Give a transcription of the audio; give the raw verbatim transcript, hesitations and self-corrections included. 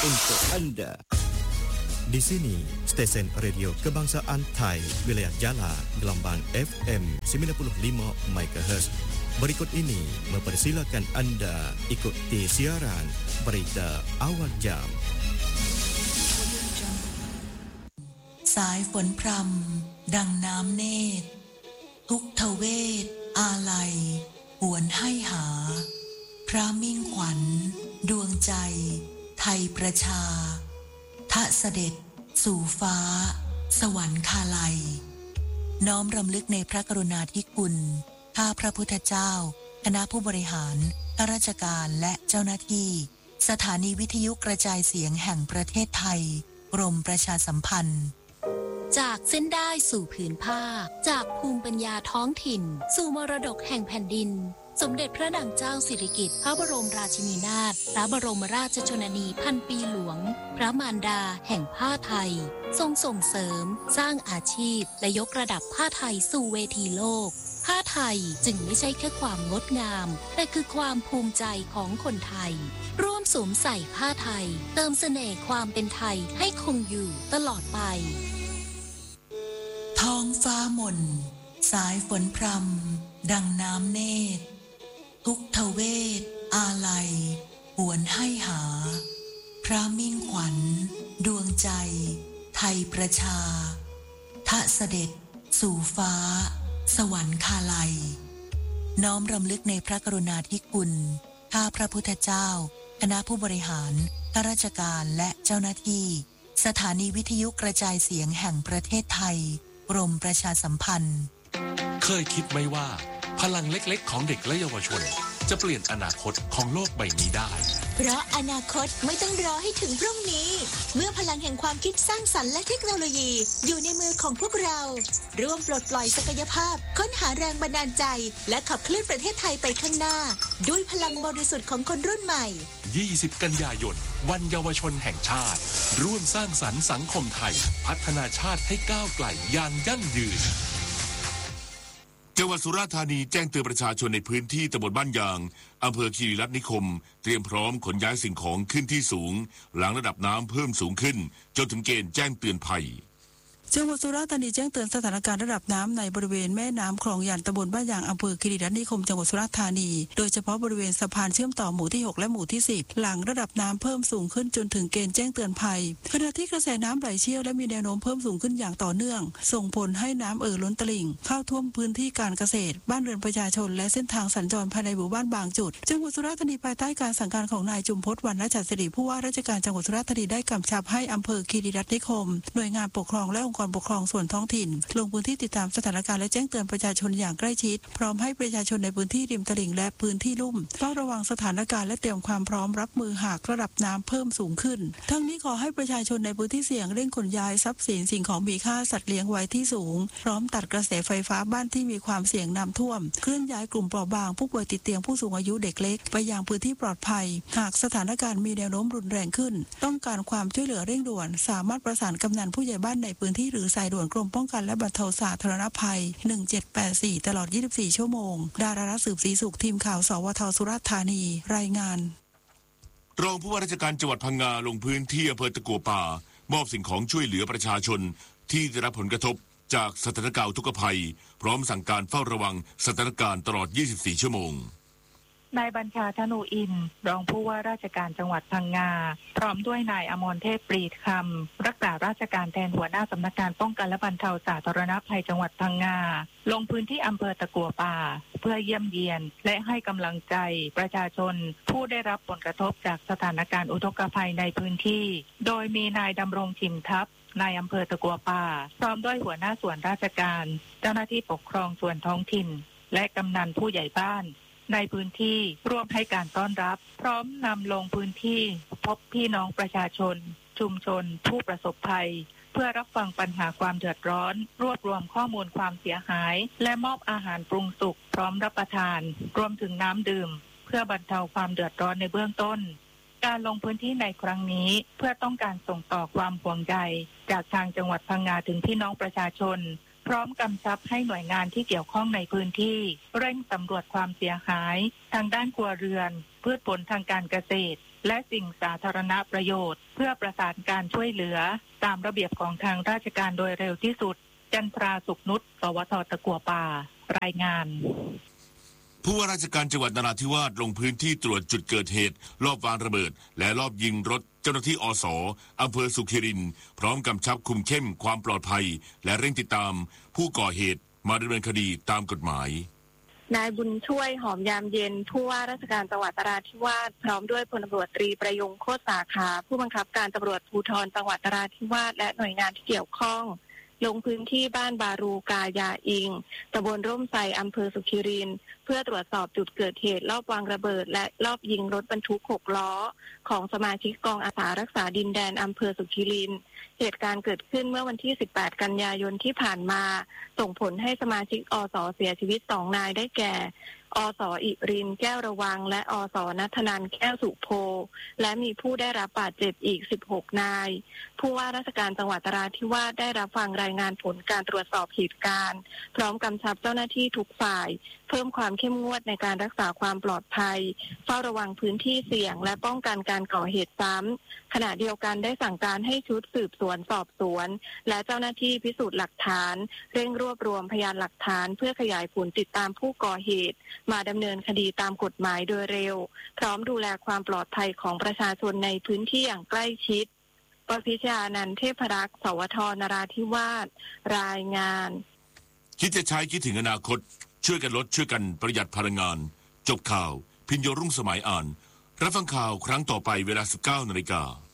untuk anda. Di sini, stesen radio Kebangsaan Thai, wilayah Jala, gelombang F M sembilan puluh lima megahertz. Berikut ini mempersilakan anda ikuti siaran berita awal jam. สายฝนพรำดังน้ำเนตรทุกทเวทอาลัยหวนให้หาพระมิ่งขวัญดวงใจไทยประชาทะเสด็จสู่ฟ้าสวรรคาลัยน้อมรำลึกในพระกรุณาธิคุณข้าพระพุทธเจ้าคณะผู้บริหารข้าราชการและเจ้าหน้าที่สถานีวิทยุกระจายเสียงแห่งประเทศไทยกรมประชาสัมพันธ์จากเส้นได้สู่ผืนผ้าจากภูมิปัญญาท้องถิ่นสู่มรดกแห่งแผ่นดินสมเด็จพระนางเจ้าสิริกิติ์พระบรมราชินีนาถพระบรมราชชนนีพันปีหลวงพระมารดาแห่งผ้าไทยทรงส่งเสริมสร้างอาชีพและยกระดับผ้าไทยสู่เวทีโลกผ้าไทยจึงไม่ใช่แค่ความงดงามแต่คือความภูมิใจของคนไทยร่วมสวมใส่ผ้าไทยเติมเสน่ห์ความเป็นไทยให้คงอยู่ตลอดไปท้องฟ้ามนสายฝนพรำดังน้ำเนตรทุกทเวทอาลัยหวนให้หาพระมิ่งขวัญดวงใจไทยประชาทะเสด็จสู่ฟ้าสวรรคาลัยน้อมรำลึกในพระกรุณาธิคุณข้าพระพุทธเจ้าคณะผู้บริหารข้าราชการและเจ้าหน้าที่สถานีวิทยุกระจายเสียงแห่งประเทศไทยกรมประชาสัมพันธ์เคยคิดไหมว่าพลังเล็กๆของเด็กและเยาวชนจะเปลี่ยนอนาคตของโลกใบนี้ได้เพราะอนาคตไม่ต้องรอให้ถึงพรุ่งนี้เมื่อพลังแห่งความคิดสร้างสรรค์และเทคโนโลยีอยู่ในมือของพวกเราร่วมปลดปล่อยศักยภาพค้นหาแรงบันดาลใจและขับเคลื่อนประเทศไทยไปข้างหน้าด้วยพลังบริสุทธิ์ของคนรุ่นใหม่ยี่สิบกันยายนวันเยาวชนแห่งชาติร่วมสร้างสรรค์สังคมไทยพัฒนาชาติให้ก้าวไกลอย่างยั่งยืนจังหวัดสุราษฎร์ธานีแจ้งเตือนประชาชนในพื้นที่ตำบลบ้านยางอำเภอคีรีรัตน์นิคมเตรียมพร้อมขนย้ายสิ่งของขึ้นที่สูงหลังระดับน้ำเพิ่มสูงขึ้นจนถึงเกณฑ์แจ้งเตือนภัยจังหวัดสุราษฎร์ธานีแจ้งเตือนสถานการณ์ระดับน้ำในบริเวณแม่น้ำคลองหยันตำบลบ้านยางอำเภอคีรีรัตน์นิคมจังหวัดสุราษฎร์ธานีโดยเฉพาะบริเวณสะพานเชื่อมต่อหมู่ที่หกและหมู่ที่สิบหลังระดับน้ำเพิ่มสูงขึ้นจนถึงเกณฑ์แจ้งเตือนภัยขณะที่กระแสน้ำไหลเชี่ยวและมีแนวโน้มเพิ่มสูงขึ้นอย่างต่อเนื่องส่งผลให้น้ำเอ่อล้นตลิ่งเข้าท่วมพื้นที่การเกษตรบ้านเรือนประชาชนและเส้นทางสัญจรภายในหมู่บ้านบางจุดจังหวัดสุราษฎร์ธานีภายใต้การสั่งการของนายจุมพจน์วรรณจัดสิริผู้ว่าราชการจังหวัดสุราษฎร์ธานีได้กำชับให้อำเภอคีรีรัตน์นิคมหน่วยงานปกครองและองค์กรปกครองส่วนท้องถิ่นลงพื้นที่ติดตามสถานการณ์และแจ้งเตือนประชาชนอย่างใกล้ชิดพร้อมให้ประชาชนในพื้นที่ริมตลิ่งและพื้นที่ลุ่มเฝ้าระวังสถานการณ์และเตรียมความพร้อมรับมือหากระดับน้ำเพิ่มสูงขึ้นทั้งนี้ขอให้ประชาชนในพื้นที่เสี่ยงเร่งขนย้ายทรัพย์สินสิ่งของมีค่าสัตว์เลี้ยงไว้ที่สูงพร้อมตัดกระแสไฟฟ้าบ้านที่มีความเสี่ยงน้ำท่วมเคลื่อนย้ายกลุ่มเปราะบางผู้ป่วยติดเตียงผู้สูงอายุเด็กเล็กไปยังพื้นที่ปลอดภัยหากสถานการณ์มีแนวโน้มรุนแรงขึ้นต้องการความช่วยเหลือเร่งด่วนสามารถประสานกำนันผู้ใหญ่บ้านในพื้นที่หรือสายด่วนกรมป้องกันและบรรเทาสาธารณภัยหนึ่งเจ็ดแปดสี่ตลอดยี่สิบสี่ชั่วโมงดารารัตน์สืบศรีสุขทีมข่าวสวทสุราษฎร์ธานีรายงานรองผู้ว่าราชการจังหวัดพังงาลงพื้นที่อำเภอตะกัวป่ามอบสิ่งของช่วยเหลือประชาชนที่ได้รับผลกระทบจากสถานการณ์อุทกภัยพร้อมสั่งการเฝ้าระวังสถานการณ์ตลอดยี่สิบสี่ชั่วโมงนายบัญชาธนูอินทร์รองผู้ว่าราชการจังหวัดพังงาพร้อมด้วยนายอมรเทพปรีดคำรักษาราชการแทนหัวหน้าสำนักงานป้องกันและบรรเทาสาธารณภัยจังหวัดพังงาลงพื้นที่อำเภอตะกัวป่าเพื่อเยี่ยมเยียนและให้กำลังใจประชาชนผู้ได้รับผลกระทบจากสถานการณ์อุทกภัยในพื้นที่โดยมีนายดำรงชิมทัพนายอำเภอตะกัวป่าพร้อมด้วยหัวหน้าส่วนราชการเจ้าหน้าที่ปกครองส่วนท้องถิ่นและกำนันผู้ใหญ่บ้านในพื้นที่ร่วมให้การต้อนรับพร้อมนำลงพื้นที่พบพี่น้องประชาชนชุมชนผู้ประสบภัยเพื่อรับฟังปัญหาความเดือดร้อนรวบรวมข้อมูลความเสียหายและมอบอาหารปรุงสุกพร้อมรับประทานรวมถึงน้ำดื่มเพื่อบรรเทาความเดือดร้อนในเบื้องต้นการลงพื้นที่ในครั้งนี้เพื่อต้องการส่งต่อความห่วงใยจากทางจังหวัดพังงาถึงพี่น้องประชาชนพร้อมกำชับให้หน่วยงานที่เกี่ยวข้องในพื้นที่เร่งสำรวจความเสียหายทางด้านครัวเรือนพืชผลทางการเกษตรและสิ่งสาธารณประโยชน์เพื่อประสานการช่วยเหลือตามระเบียบของทางราชการโดยเร็วที่สุดจันทราสุขนุช สวท.ตะกั่วป่ารายงานผู้ว่าราชการจังหวัดนราธิวาสลงพื้นที่ตรวจจุดเกิดเหตุลอบวางระเบิดและลอบยิงรถเจ้าหน้าที่อส.อำเภอสุขิรินทร์พร้อมกำชับคุมเข้มความปลอดภัยและเร่งติดตามผู้ก่อเหตุมาดำเนินคดีตามกฎหมายนายบุญช่วยหอมยามเย็นผู้ว่าราชการจังหวัดนราธิวาสพร้อมด้วยพลตำรวจตรีประยงโคตรสาขาผู้บังคับการตำรวจภูธรจังหวัดนราธิวาสและหน่วยงานที่เกี่ยวข้องลงพื้นที่บ้านบารูกายาอิงตำบลร่มไทรอำเภอสุขิรินทร์เพื่อตรวจสอบจุดเกิดเหตุลอบวางระเบิดและลอบยิงรถบรรทุกหกล้อของสมาชิกกองอาสารักษาดินแดนอำเภอสุขิรินทร์เหตุการณ์เกิดขึ้นเมื่อวันที่สิบแปดกันยายนที่ผ่านมาส่งผลให้สมาชิกอส.เสียชีวิตสองนายได้แก่อส.อิรินแก้วระวังและอส.ณัฐนันท์แก้วสุโพและมีผู้ได้รับบาดเจ็บอีกสิบหกนายผู้ว่าราชการจังหวัดนราธิวาสได้รับฟังรายงานผลการตรวจสอบเหตุการณ์พร้อมกำชับเจ้าหน้าที่ทุกฝ่ายเพิ่มความเข้มงวดในการรักษาความปลอดภัยเฝ้าระวังพื้นที่เสี่ยงและป้องกันการก่อเหตุซ้ำขณะเดียวกันได้สั่งการให้ชุดสืบสวนสอบสวนและเจ้าหน้าที่พิสูจน์หลักฐานเร่งรวบรวมพยานหลักฐานเพื่อขยายผลติดตามผู้ก่อเหตุมาดำเนินคดีตามกฎหมายโดยเร็วพร้อมดูแลความปลอดภัยของประชาชนในพื้นที่อย่างใกล้ชิดปพิชานันท์เทพรักษ์ สวท.นราธิวาสรายงานคิดจะใช้คิดถึงอนาคตช่วยกันลดช่วยกันประหยัดพลังงานจบข่าวพิญโยรุ่งสมัยอ่านรับฟังข่าวครั้งต่อไปเวลา สิบเก้านาฬิกา